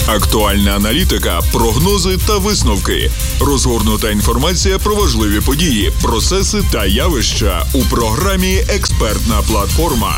Актуальна аналітика, прогнози та висновки. Розгорнута інформація про важливі події, процеси та явища у програмі «Експертна платформа».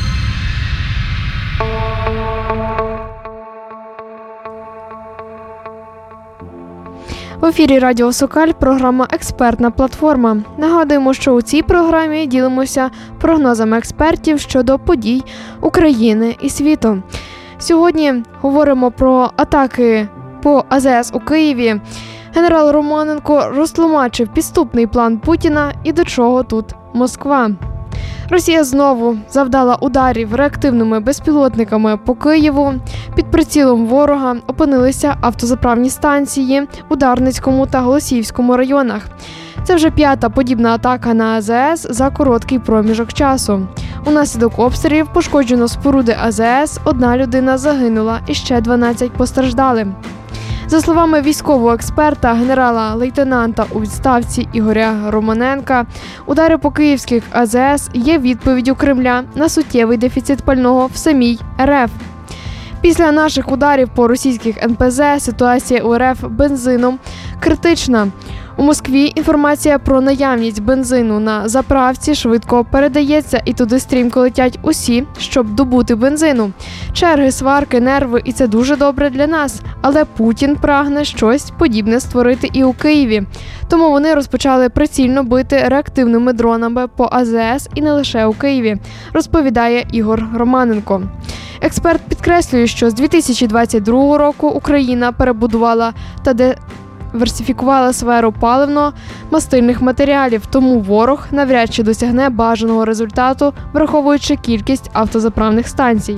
В ефірі Радіо Сокаль, програма «Експертна платформа». Нагадуємо, що у цій програмі ділимося прогнозами експертів щодо подій України і світу. Сьогодні говоримо про атаки по АЗС у Києві. Генерал Романенко розтлумачив підступний план Путіна і до чого тут Москва. Росія знову завдала ударів реактивними безпілотниками по Києву. Під прицілом ворога опинилися автозаправні станції у Дарницькому та Голосіївському районах. Це вже п'ята подібна атака на АЗС за короткий проміжок часу. Унаслідок обстрілів пошкоджено споруди АЗС, одна людина загинула і ще 12 постраждали. За словами військового експерта, генерала-лейтенанта у відставці Ігоря Романенка, удари по київських АЗС є відповіддю Кремля на суттєвий дефіцит пального в самій РФ. Після наших ударів по російських НПЗ ситуація у РФ бензином критична. У Москві інформація про наявність бензину на заправці швидко передається і туди стрімко летять усі, щоб добути бензину. Черги, сварки, нерви – і це дуже добре для нас. Але Путін прагне щось подібне створити і у Києві. Тому вони розпочали прицільно бити реактивними дронами по АЗС і не лише у Києві, розповідає Ігор Романенко. Експерт підкреслює, що з 2022 року Україна перебудувала та диверсифікувала сферу паливно-мастильних матеріалів, тому ворог навряд чи досягне бажаного результату, враховуючи кількість автозаправних станцій.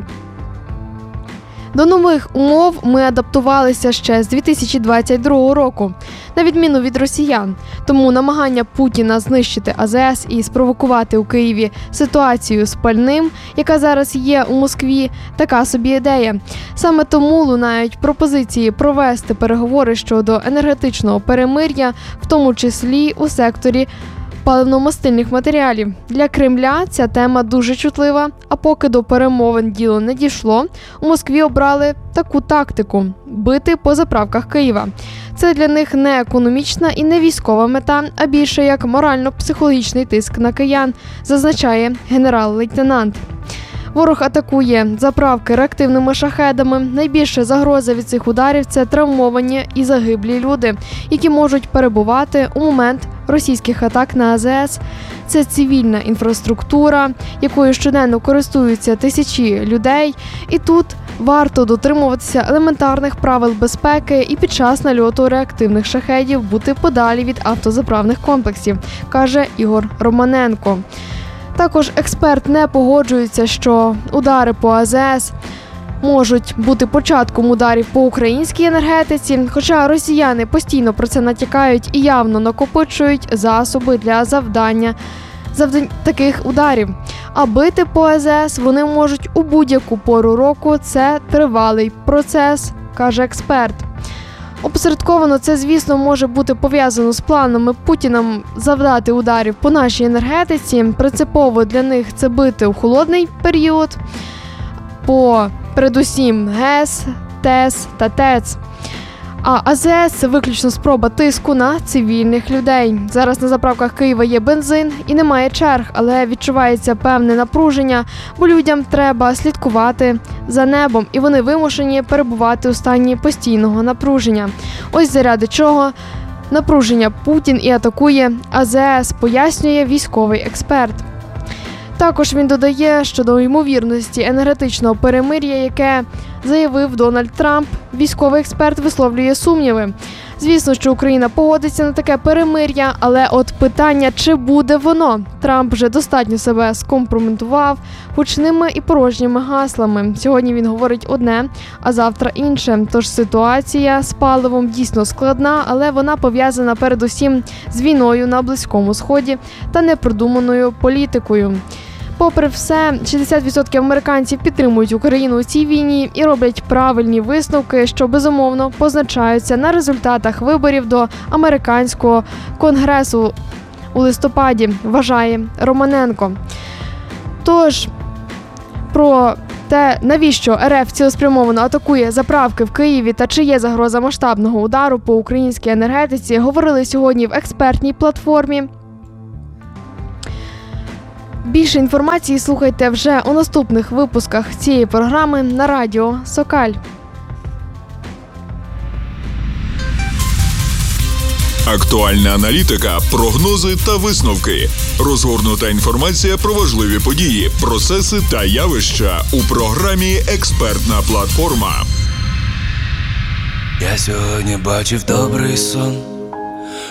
До нових умов ми адаптувалися ще з 2022 року, на відміну від росіян. Тому намагання Путіна знищити АЗС і спровокувати у Києві ситуацію з пальним, яка зараз є у Москві, така собі ідея. Саме тому лунають пропозиції провести переговори щодо енергетичного перемир'я, в тому числі у секторі паливно-мастильних матеріалів. Для Кремля ця тема дуже чутлива, а поки до перемовин діло не дійшло, у Москві обрали таку тактику – бити по заправках Києва. Це для них не економічна і не військова мета, а більше як морально-психологічний тиск на киян, зазначає генерал-лейтенант. Ворог атакує заправки реактивними шахедами. Найбільша загроза від цих ударів – це травмовані і загиблі люди, які можуть перебувати у момент російських атак на АЗС. Це цивільна інфраструктура, якою щоденно користуються тисячі людей. І тут варто дотримуватися елементарних правил безпеки і під час нальоту реактивних шахедів бути подалі від автозаправних комплексів, каже Ігор Романенко. Також експерт не погоджується, що удари по АЗС можуть бути початком ударів по українській енергетиці, хоча росіяни постійно про це натякають і явно накопичують засоби для завдання таких ударів. А бити по АЗС вони можуть у будь-яку пору року, це тривалий процес, каже експерт. Опосередковано це, звісно, може бути пов'язано з планами Путіна завдати ударів по нашій енергетиці. Принципово для них це бити у холодний період по, передусім, ГЕС, ТЕС та ТЕЦ. А АЗС – це виключно спроба тиску на цивільних людей. Зараз на заправках Києва є бензин і немає черг, але відчувається певне напруження, бо людям треба слідкувати за небом, і вони вимушені перебувати у стані постійного напруження. Ось заради чого напруження Путін і атакує АЗС, пояснює військовий експерт. Також він додає щодо ймовірності енергетичного перемир'я, яке заявив Дональд Трамп, військовий експерт висловлює сумніви. Звісно, що Україна погодиться на таке перемир'я, але от питання, чи буде воно? Трамп вже достатньо себе скомпрометував гучними і порожніми гаслами. Сьогодні він говорить одне, а завтра інше. Тож ситуація з паливом дійсно складна, але вона пов'язана передусім з війною на Близькому Сході та непродуманою політикою. Попри все, 60% американців підтримують Україну у цій війні і роблять правильні висновки, що безумовно позначаються на результатах виборів до американського конгресу у листопаді, вважає Романенко. Тож, про те, навіщо РФ цілеспрямовано атакує заправки в Києві та чи є загроза масштабного удару по українській енергетиці, говорили сьогодні в експертній платформі. Більше інформації слухайте вже у наступних випусках цієї програми на радіо Сокаль. Актуальна аналітика, прогнози та висновки. Розгорнута інформація про важливі події, процеси та явища у програмі «Експертна платформа». Я сьогодні бачив добрий сон.